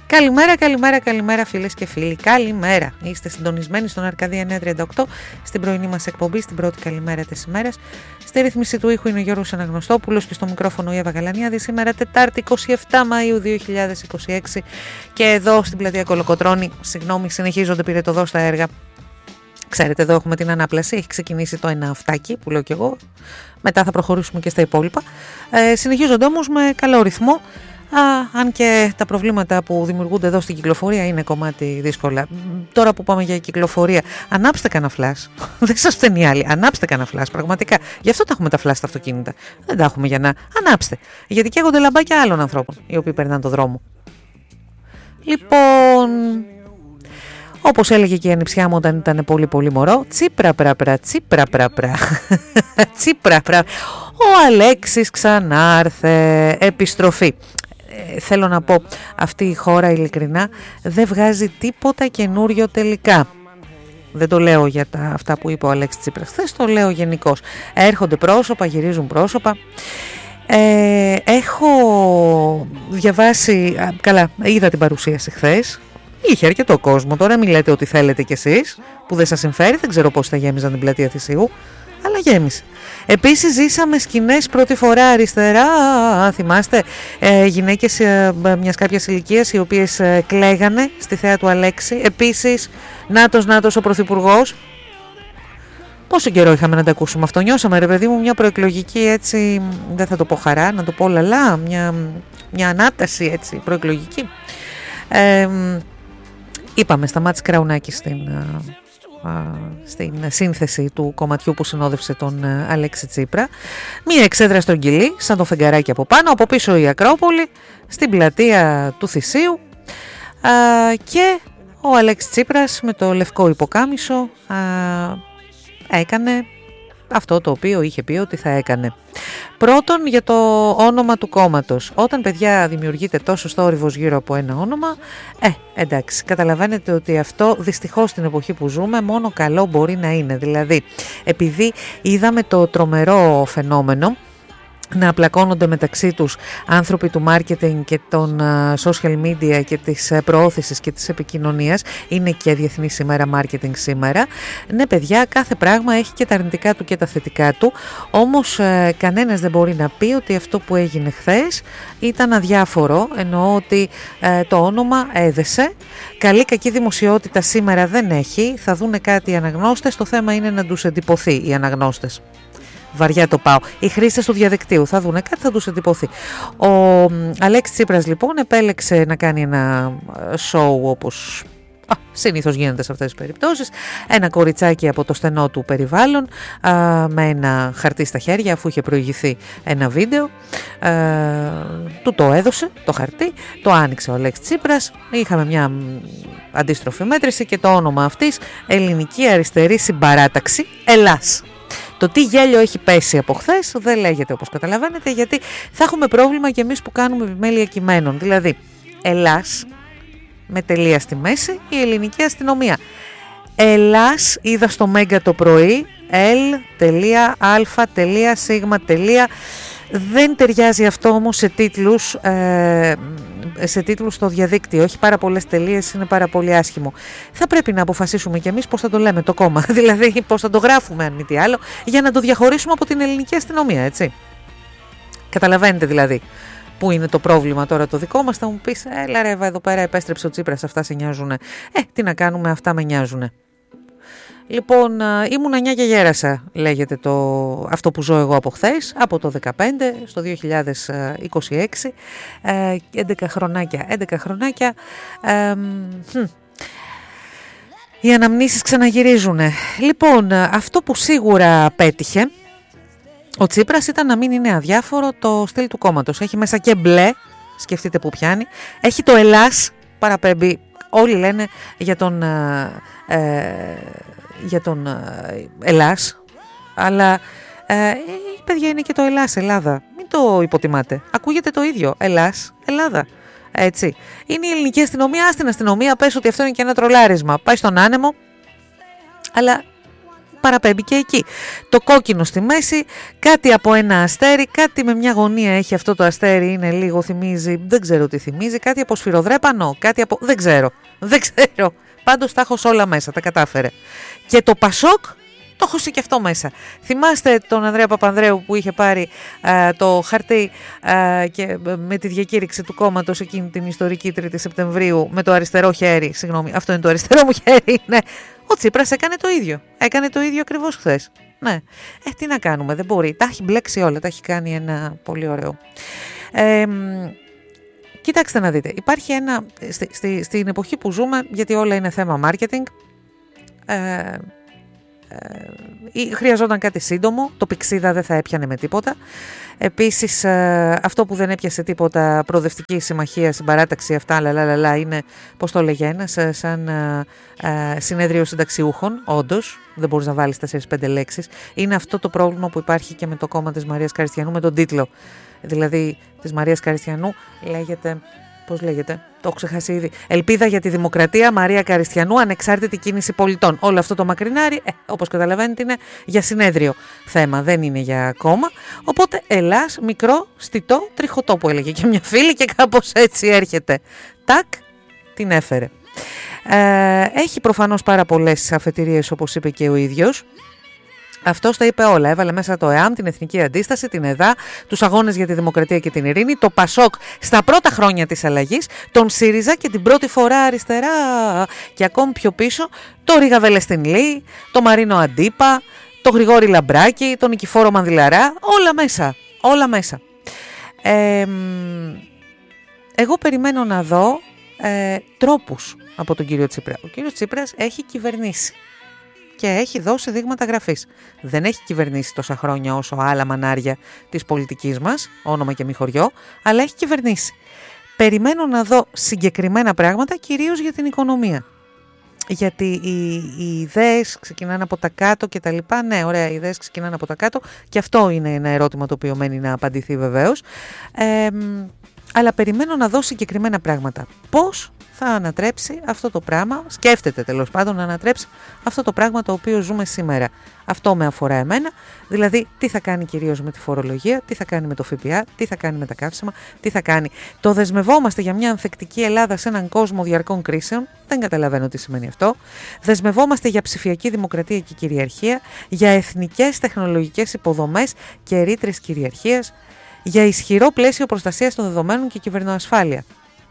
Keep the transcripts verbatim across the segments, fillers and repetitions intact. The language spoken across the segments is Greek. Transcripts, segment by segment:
Καλημέρα, καλημέρα, καλημέρα φίλες και φίλοι. Καλημέρα. Είστε συντονισμένοι στον Αρκαδία εννιακόσια τριάντα οκτώ στην πρωινή μας εκπομπή, στην πρώτη καλημέρα της ημέρας. Στη ρύθμιση του ήχου είναι ο Γιώργος Αναγνωστόπουλος και στο μικρόφωνο η Εύα Γαλανιάδη. Σήμερα Τετάρτη εικοστή εβδόμη Μαΐου δύο χιλιάδες είκοσι έξι και εδώ στην πλατεία Κολοκοτρώνη, συγγνώμη, συνεχίζονται πυρετοδός τα έργα. Ξέρετε, εδώ έχουμε την ανάπλαση, έχει ξεκινήσει το ένα αυτάκι που λέω κι εγώ. Μετά θα προχωρήσουμε και στα υπόλοιπα. Ε, συνεχίζονται όμως με καλό ρυθμό. Α, αν και τα προβλήματα που δημιουργούνται εδώ στην κυκλοφορία είναι κομμάτι δύσκολα. Τώρα που πάμε για κυκλοφορία, ανάψτε κανένα φλας. Δεν σας φταίνει άλλοι. Ανάψτε κανένα φλας, πραγματικά. Γι' αυτό τα έχουμε τα φλας στα αυτοκίνητα. Δεν τα έχουμε για να. Ανάψτε. Γιατί καίγονται λαμπάκια άλλων ανθρώπων οι οποίοι περνάνε το δρόμο. Λοιπόν, όπως έλεγε και η ανιψιά μου όταν ήταν πολύ πολύ μωρό, τσίπρα πρα πρα, τσίπρα πρα πρα. Τσίπρα πρα. Ο Αλέξης ξανάρθε. Επιστροφή. Ε, θέλω να πω, αυτή η χώρα ειλικρινά δεν βγάζει τίποτα καινούριο τελικά. Δεν το λέω για τα, αυτά που είπε ο Αλέξης Τσίπρας, χθες το λέω γενικώς. Έρχονται πρόσωπα, γυρίζουν πρόσωπα. Ε, έχω διαβάσει, καλά, είδα την παρουσίαση χθες. Είχε αρκετό κόσμο, τώρα μην λέτε ότι θέλετε κι εσείς, που δεν σας συμφέρει, δεν ξέρω πώς θα γέμιζαν την πλατεία Θησίου, αλλά γέμισε. Επίσης ζήσαμε σκηνές πρώτη φορά αριστερά, θυμάστε, ε, γυναίκες ε, μιας κάποιας ηλικίας οι οποίες ε, κλαίγανε στη θέα του Αλέξη. Επίσης, νάτος νάτος ο Πρωθυπουργός. Πόσο καιρό είχαμε να τα ακούσουμε αυτό, νιώσαμε ρε παιδί μου μια προεκλογική έτσι, δεν θα το πω χαρά, να το πω λαλά, μια, μια ανάταση έτσι προεκλογική. Ε, είπαμε, σταμάτησε Κραουνάκη στην... στην σύνθεση του κομματιού που συνόδευσε τον Αλέξη Τσίπρα. Μία εξέδρα στρογγυλή σαν το φεγγαράκι από πάνω, από πίσω η Ακρόπολη, στην πλατεία του Θησίου, α, και ο Αλέξης Τσίπρας με το λευκό υποκάμισο α, έκανε αυτό το οποίο είχε πει ότι θα έκανε. Πρώτον, για το όνομα του κόμματος. Όταν, παιδιά, δημιουργείται τόσο θόρυβος γύρω από ένα όνομα, ε, εντάξει, καταλαβαίνετε ότι αυτό δυστυχώς στην εποχή που ζούμε μόνο καλό μπορεί να είναι. Δηλαδή, επειδή είδαμε το τρομερό φαινόμενο να απλακώνονται μεταξύ τους άνθρωποι του marketing και των social media και της προώθησης και της επικοινωνίας, είναι και Διεθνής ημέρα marketing σήμερα. Ναι παιδιά, κάθε πράγμα έχει και τα αρνητικά του και τα θετικά του, όμως ε, κανένας δεν μπορεί να πει ότι αυτό που έγινε χθες ήταν αδιάφορο, εννοώ ότι ε, το όνομα έδεσε. Καλή κακή δημοσιότητα σήμερα δεν έχει, θα δούνε κάτι οι αναγνώστες, το θέμα είναι να τους εντυπωθεί οι αναγνώστες. Βαριά το πάω. Οι χρήστες του διαδικτύου θα δουν κάτι, θα τους εντυπωθεί. Ο Αλέξης Τσίπρας λοιπόν επέλεξε να κάνει ένα show όπως α, συνήθως γίνεται σε αυτές τις περιπτώσεις. Ένα κοριτσάκι από το στενό του περιβάλλον α, με ένα χαρτί στα χέρια, αφού είχε προηγηθεί ένα βίντεο. Α, του το έδωσε το χαρτί, το άνοιξε ο Αλέξης Τσίπρας. Είχαμε μια αντίστροφη μέτρηση και το όνομα αυτής Ελληνική Αριστερή Συμπαράταξη Ελλάς. Το τι γέλιο έχει πέσει από χθες δεν λέγεται όπως καταλαβαίνετε, γιατί θα έχουμε πρόβλημα και εμείς που κάνουμε επιμέλεια κειμένων. Δηλαδή, Ελλάς με τελεία στη μέση, η ελληνική αστυνομία. Ελλάς είδα στο Μέγκα το πρωί, L.Α.Σ. Δεν ταιριάζει αυτό όμως σε τίτλους, ε, σε τίτλους στο διαδίκτυο. Έχει πάρα πολλές τελείες, είναι πάρα πολύ άσχημο. Θα πρέπει να αποφασίσουμε κι εμείς πώς θα το λέμε το κόμμα. Δηλαδή πώς θα το γράφουμε αν μη τι άλλο, για να το διαχωρίσουμε από την ελληνική αστυνομία, έτσι. Καταλαβαίνετε δηλαδή που είναι το πρόβλημα τώρα το δικό μας. Θα μου πεις, έλα ρε, εδώ πέρα επέστρεψε ο Τσίπρας, αυτά σε νοιάζουνε. Ε, τι να κάνουμε, αυτά με νοιάζουνε. Λοιπόν, ήμουν νιά και γέρασα, λέγεται το, αυτό που ζω εγώ από χθες, από το δεκαπέντε στο δύο χιλιάδες είκοσι έξι, έντεκα χρονάκια, έντεκα χρονάκια, ε, οι αναμνήσεις ξαναγυρίζουνε. Λοιπόν, αυτό που σίγουρα πέτυχε ο Τσίπρας ήταν να μην είναι αδιάφορο το στυλ του κόμματος. Έχει μέσα και μπλε, σκεφτείτε που πιάνει, έχει το Ελλάς, παραπέμπει, όλοι λένε για τον... Ε, για τον ε, Ελλάς, αλλά ε, παιδιά είναι και το Ελλάς Ελλάδα, μην το υποτιμάτε, ακούγεται το ίδιο, Ελλάς Ελλάδα, έτσι. Είναι η ελληνική αστυνομία, στην αστυνομία πες ότι αυτό είναι και ένα τρολάρισμα, πάει στον άνεμο, αλλά παραπέμπει και εκεί. Το κόκκινο στη μέση, κάτι από ένα αστέρι, κάτι με μια γωνία έχει αυτό το αστέρι, είναι λίγο, θυμίζει, δεν ξέρω τι θυμίζει, κάτι από σφυροδρέπανο, κάτι από, δεν ξέρω, δεν ξέρω. Πάντως τα έχω όλα μέσα, τα κατάφερε. Και το Πασόκ το έχω και αυτό μέσα. Θυμάστε τον Ανδρέα Παπανδρέου που είχε πάρει α, το χαρτί α, και με τη διακήρυξη του κόμματος εκείνη την ιστορική τρίτη Σεπτεμβρίου με το αριστερό χέρι, συγγνώμη, αυτό είναι το αριστερό μου χέρι, ναι. Ο Τσίπρας έκανε το ίδιο. Έκανε το ίδιο ακριβώς χθες. Ναι. Ε, τι να κάνουμε, δεν μπορεί. Τα έχει μπλέξει όλα, τα έχει κάνει ένα πολύ ωραίο. Ε, κοιτάξτε να δείτε, υπάρχει ένα, στη, στη, στην εποχή που ζούμε, γιατί όλα είναι θέμα marketing, ε, Ε, χρειαζόταν κάτι σύντομο, το πηξίδα δεν θα έπιανε με τίποτα. Επίσης ε, αυτό που δεν έπιασε τίποτα, προοδευτική συμμαχία, συμπαράταξη, αυτά λαλαλαλα, είναι, πώς το λέγε ένας, σαν ε, ε, συνέδριο συνταξιούχων. Όντως δεν μπορείς να βάλεις τέσσερις πέντε λέξεις. Είναι αυτό το πρόβλημα που υπάρχει και με το κόμμα της Μαρίας Καριστιανού, με τον τίτλο δηλαδή της Μαρίας Καριστιανού, λέγεται, πώς λέγεται, το έχω ξεχάσει ήδη. Ελπίδα για τη Δημοκρατία, Μαρία Καριστιανού, Ανεξάρτητη Κίνηση Πολιτών. Όλο αυτό το μακρινάρι, ε, όπως καταλαβαίνετε, είναι για συνέδριο θέμα, δεν είναι για κόμμα. Οπότε, ελάς, μικρό, στιτό, τριχωτό που έλεγε και μια φίλη, και κάπως έτσι έρχεται. Τάκ, την έφερε. Ε, έχει προφανώς πάρα πολλές αφετηρίες, όπως είπε και ο ίδιος. Αυτός τα είπε όλα. Έβαλε μέσα το ΕΑΜ, την Εθνική Αντίσταση, την ΕΔΑ, τους αγώνες για τη δημοκρατία και την ειρήνη, το ΠΑΣΟΚ στα πρώτα χρόνια της αλλαγής, τον ΣΥΡΙΖΑ και την πρώτη φορά αριστερά και ακόμη πιο πίσω, το Ρίγα Βελεστινλή, το Μαρίνο Αντίπα, το Γρηγόρη Λαμπράκη, τον Νικηφόρο Μανδυλαρά, όλα μέσα. Όλα μέσα. Ε, εγώ περιμένω να δω ε, τρόπους από τον κύριο Τσίπρα. Ο κύριος Τσίπρας έχει κυβερνήσει και έχει δώσει δείγματα γραφής. Δεν έχει κυβερνήσει τόσα χρόνια όσο άλλα μανάρια της πολιτικής μας, όνομα και μη χωριό, αλλά έχει κυβερνήσει. Περιμένω να δω συγκεκριμένα πράγματα, κυρίως για την οικονομία. Γιατί οι, οι ιδέες ξεκινάνε από τα κάτω και τα λοιπά. Ναι, ωραία, οι ιδέες ξεκινάνε από τα κάτω και αυτό είναι ένα ερώτημα το οποίο μένει να απαντηθεί βεβαίως. Ε, αλλά περιμένω να δω συγκεκριμένα πράγματα. Πώς θα ανατρέψει αυτό το πράγμα, σκέφτεται τέλος πάντων να ανατρέψει αυτό το πράγμα το οποίο ζούμε σήμερα. Αυτό με αφορά εμένα, δηλαδή τι θα κάνει κυρίως με τη φορολογία, τι θα κάνει με το ΦΠΑ, τι θα κάνει με τα καύσιμα, τι θα κάνει. Το δεσμευόμαστε για μια ανθεκτική Ελλάδα σε έναν κόσμο διαρκών κρίσεων, δεν καταλαβαίνω τι σημαίνει αυτό. Δεσμευόμαστε για ψηφιακή δημοκρατία και κυριαρχία, για εθνικές τεχνολογικές υποδομές και ρήτρες κυριαρχίας, για ισχυρό πλαίσιο προστασίας των δεδομένων και κυβερνοασφάλεια.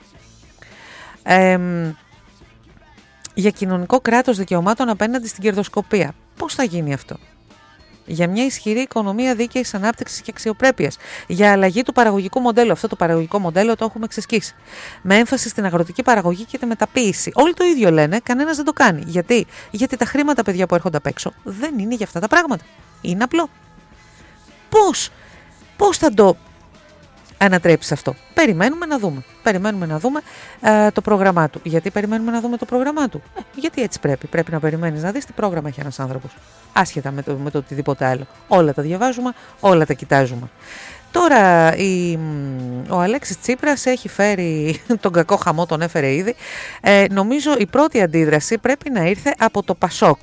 Ε, για κοινωνικό κράτος δικαιωμάτων απέναντι στην κερδοσκοπία. Πώς θα γίνει αυτό? Για μια ισχυρή οικονομία δίκαιης ανάπτυξης και αξιοπρέπειας. Για αλλαγή του παραγωγικού μοντέλου. Αυτό το παραγωγικό μοντέλο το έχουμε ξεσκίσει. Με έμφαση στην αγροτική παραγωγή και τη μεταποίηση. Όλοι το ίδιο λένε, κανένας δεν το κάνει. Γιατί? Γιατί τα χρήματα, παιδιά, που έρχονται απ' έξω δεν είναι για αυτά τα πράγματα. Είναι απλό. Πώς? Πώς θα το ανατρέψει αυτό? Περιμένουμε να δούμε. Περιμένουμε να δούμε ε, το πρόγραμμά του. Γιατί περιμένουμε να δούμε το πρόγραμμά του? Ε, γιατί έτσι πρέπει. Πρέπει να περιμένεις να δεις τι πρόγραμμα έχει ένας άνθρωπος. Άσχετα με το, με το οτιδήποτε άλλο. Όλα τα διαβάζουμε, όλα τα κοιτάζουμε. Τώρα η, ο Αλέξης Τσίπρας έχει φέρει τον κακό χαμό, τον έφερε ήδη. Ε, νομίζω η πρώτη αντίδραση πρέπει να ήρθε από το Πασόκ.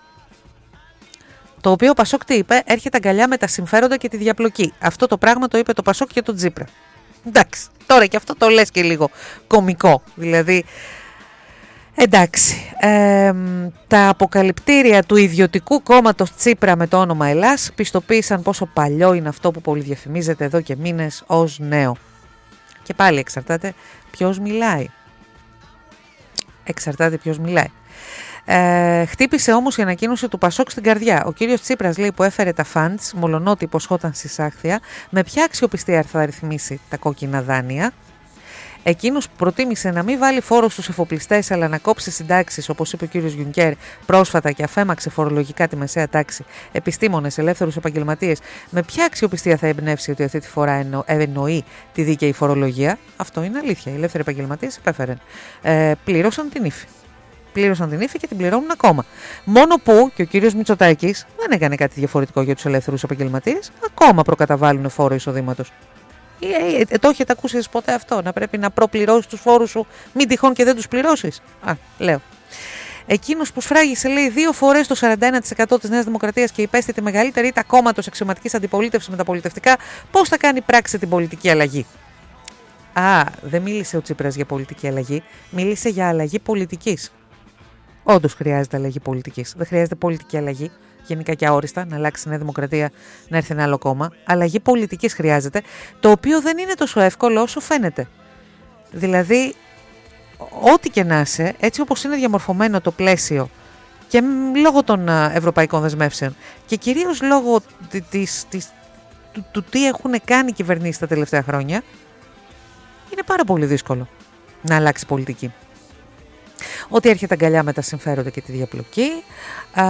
Το οποίο ο Πασόκ τι είπε? Έρχεται αγκαλιά με τα συμφέροντα και τη διαπλοκή. Αυτό το πράγμα το είπε το Πασόκ και τον Τσίπρα. Εντάξει, τώρα και αυτό το λες και λίγο κωμικό. Δηλαδή, εντάξει, ε, τα αποκαλυπτήρια του ιδιωτικού κόμματος Τσίπρα με το όνομα Ελλάς πιστοποίησαν πόσο παλιό είναι αυτό που πολυδιαφημίζεται εδώ και μήνες ως νέο. Και πάλι εξαρτάται ποιος μιλάει. Εξαρτάται ποιος μιλάει. Ε, χτύπησε όμως η ανακοίνωση του Πασόκ στην καρδιά. Ο κύριος Τσίπρας λέει που έφερε τα funds, μολονότι υποσχόταν συσάχθεια, με ποια αξιοπιστία θα ρυθμίσει τα κόκκινα δάνεια. Εκείνος που προτίμησε να μην βάλει φόρο στους εφοπλιστές αλλά να κόψει συντάξεις, όπως είπε ο κύριος Γιουνκέρ πρόσφατα, και αφέμαξε φορολογικά τη μεσαία τάξη, επιστήμονες, ελεύθερους επαγγελματίες, με ποια αξιοπιστία θα εμπνεύσει ότι αυτή τη φορά εννο, εννοεί τη δίκαιη φορολογία? Αυτό είναι αλήθεια. Οι ελεύθεροι επαγγελματίες υπέφεραν. Ε, πλήρωσαν την ύφη. Πλήρωσαν την ύφη και την πληρώνουν ακόμα. Μόνο που και ο κύριος Μητσοτάκης δεν έκανε κάτι διαφορετικό για τους ελεύθερους επαγγελματίες, ακόμα προκαταβάλουν φόρο εισοδήματος. Ε, ε, ε, το έχετε ακούσει ποτέ αυτό? Να πρέπει να προπληρώσεις τους φόρους σου, μην τυχόν και δεν τους πληρώσεις? Α, λέω. Εκείνος που σφράγισε, λέει, δύο φορές το σαράντα ένα τοις εκατό της Νέας Δημοκρατίας και υπέστη τη μεγαλύτερη ήττα κόμματος αξιωματικής αντιπολίτευσης μεταπολιτευτικά, πώς θα κάνει πράξη την πολιτική αλλαγή? Α, δεν μίλησε ο Τσίπρας για πολιτική αλλαγή, μίλησε για αλλαγή πολιτικής. Όντως χρειάζεται αλλαγή πολιτικής. Δεν χρειάζεται πολιτική αλλαγή, γενικά και αόριστα, να αλλάξει η Νέα Δημοκρατία, να έρθει ένα άλλο κόμμα. Αλλαγή πολιτικής χρειάζεται, το οποίο δεν είναι τόσο εύκολο όσο φαίνεται. Δηλαδή, ό,τι και να είσαι, έτσι όπως είναι διαμορφωμένο το πλαίσιο και λόγω των ευρωπαϊκών δεσμεύσεων και κυρίως λόγω της, της, του, του τι έχουν κάνει οι κυβερνήσεις τα τελευταία χρόνια, είναι πάρα πολύ δύσκολο να αλλάξει πολιτική. Ότι έρχεται αγκαλιά με τα συμφέροντα και τη διαπλοκή. Α,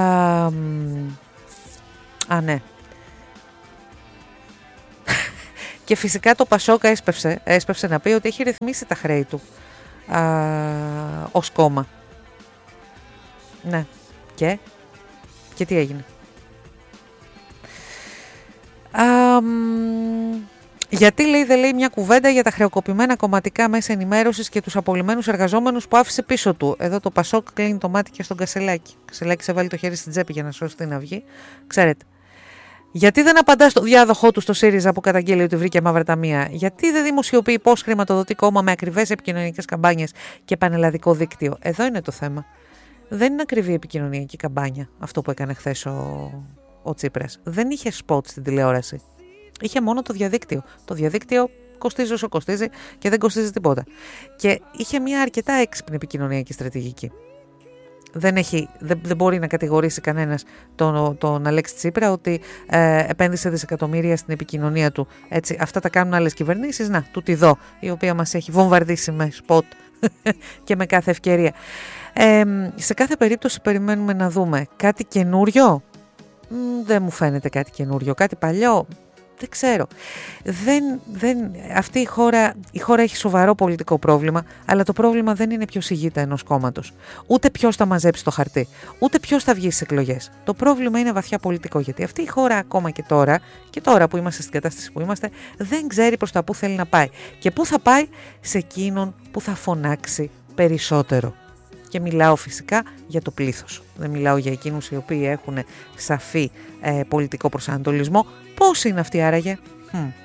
α ναι. Και φυσικά το Πασόκα έσπευσε, έσπευσε να πει ότι έχει ρυθμίσει τα χρέη του α, ως κόμμα. Ναι. Και, και τι έγινε? Α, γιατί, λέει, δεν λέει μια κουβέντα για τα χρεοκοπημένα κομματικά μέσα ενημέρωσης και τους απολυμμένους εργαζόμενους που άφησε πίσω του? Εδώ το Πασόκ κλείνει το μάτι και στον Κασελάκη. Κασελάκη σε βάλει το χέρι στην τσέπη για να σώσει την αυγή. Ξέρετε. Γιατί δεν απαντά στο διάδοχό του στο ΣΥΡΙΖΑ που καταγγέλει ότι βρήκε μαύρα ταμεία? Γιατί δεν δημοσιοποιεί πώς χρηματοδοτεί κόμμα με ακριβές επικοινωνιακές καμπάνιες και πανελλαδικό δίκτυο? Εδώ είναι το θέμα. Δεν είναι ακριβή επικοινωνιακή καμπάνια αυτό που έκανε χθες ο, ο Τσίπρας. Δεν είχε σποτ στην τηλεόραση. Είχε μόνο το διαδίκτυο. Το διαδίκτυο κοστίζει όσο κοστίζει και δεν κοστίζει τίποτα. Και είχε μια αρκετά έξυπνη επικοινωνιακή στρατηγική. Δεν, έχει, δεν, δεν μπορεί να κατηγορήσει κανένας τον, τον Αλέξη Τσίπρα ότι ε, επένδυσε δισεκατομμύρια στην επικοινωνία του. Έτσι, αυτά τα κάνουν άλλες κυβερνήσεις. Να, τούτη εδώ, η οποία μας έχει βομβαρδίσει με σποτ και με κάθε ευκαιρία. Ε, σε κάθε περίπτωση περιμένουμε να δούμε κάτι καινούριο. Μ, δεν μου φαίνεται κάτι καινούριο. Κάτι παλιό. Δεν ξέρω. Δεν, δεν, αυτή η χώρα, η χώρα έχει σοβαρό πολιτικό πρόβλημα, αλλά το πρόβλημα δεν είναι ποιος ηγείται ενός κόμματος. Ούτε ποιος θα μαζέψει το χαρτί. Ούτε ποιος θα βγει στις εκλογές. Το πρόβλημα είναι βαθιά πολιτικό, γιατί αυτή η χώρα ακόμα και τώρα, και τώρα που είμαστε στην κατάσταση που είμαστε, δεν ξέρει προς τα πού θέλει να πάει. Και πού θα πάει? Σε εκείνον που θα φωνάξει περισσότερο. Και μιλάω φυσικά για το πλήθος. Δεν μιλάω για εκείνους οι οποίοι έχουν σαφή ε, πολιτικό προσανατολισμό. Πώς είναι αυτοί άραγε? Hm.